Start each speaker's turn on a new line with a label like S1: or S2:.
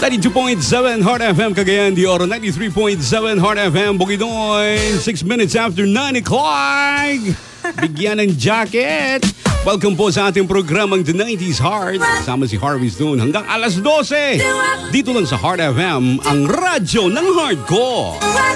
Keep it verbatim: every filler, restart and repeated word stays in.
S1: ninety-two point seven Heart F M Cagayan de Oro, ninety-three point seven Heart F M Bukidnon. Six minutes after nine o'clock. Bigyan ng jacket. Welcome po sa ating programang The nineties Heart. Kasama si Harvey Stone hanggang alas dose. Dito lang sa Heart F M, ang radyo ng hardcore.